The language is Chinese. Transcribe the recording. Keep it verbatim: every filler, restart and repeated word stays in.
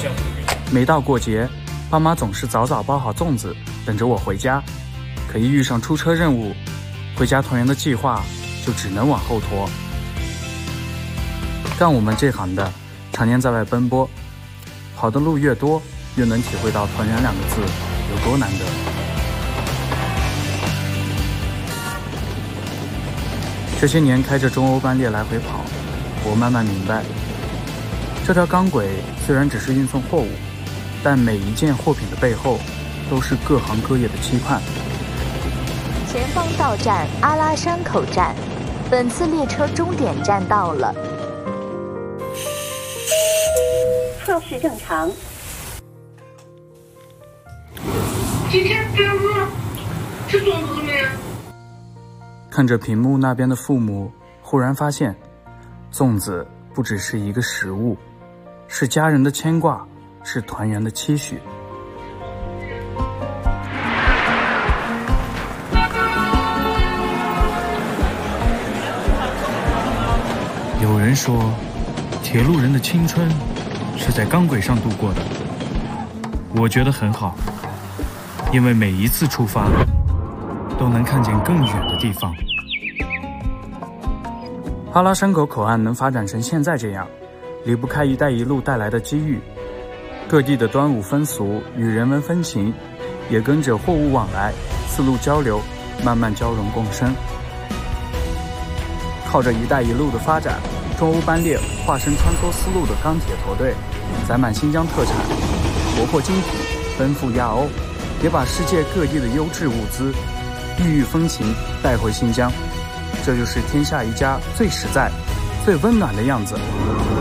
每到过节，爸妈总是早早包好粽子，等着我回家。可一遇上出车任务，回家团圆的计划就只能往后拖。干我们这行的，常年在外奔波，跑的路越多，越能体会到团圆两个字有多难得。这些年开着中欧班列来回跑，我慢慢明白，这条钢轨虽然只是运送货物，但每一件货品的背后都是各行各业的期盼。 前方到站阿拉山口站，本次列车终点站到了。 测试正常。 今天别饿，吃粽子了没？ 看着屏幕那边的父母，忽然发现，粽子不只是一个食物，是家人的牵挂，是团圆的期许。有人说，铁路人的青春是在钢轨上度过的，我觉得很好，因为每一次出发都能看见更远的地方。阿拉山口口岸能发展成现在这样，离不开一带一路带来的机遇。各地的端午风俗与人文风情，也跟着货物往来、丝路交流，慢慢交融共生。靠着一带一路的发展，中欧班列化身穿梭丝路的钢铁驼队，载满新疆特产，国货精品，奔赴亚欧，也把世界各地的优质物资、异域风情带回新疆。这就是天下一家最实在、最温暖的样子。